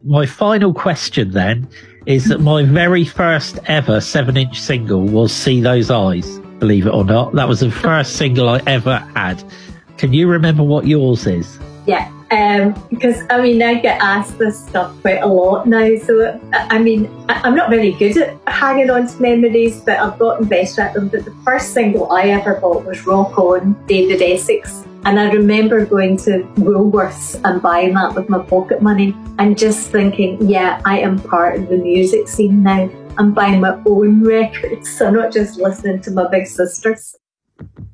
my final question then is that my very first ever 7-inch single was See Those Eyes, believe it or not. That was the first single I ever had. Can you remember what yours is? Yeah, because I get asked this stuff quite a lot now. So I'm not very good at hanging on to memories, but I've gotten better at them. But the first single I ever bought was Rock On, David Essex. And I remember going to Woolworths and buying that with my pocket money and just thinking, yeah, I am part of the music scene now. I'm buying my own records. I'm not just listening to my big sisters.